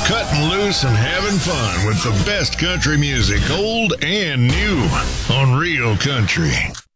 cutting loose and having fun with the best country music, old and new, on Real Country.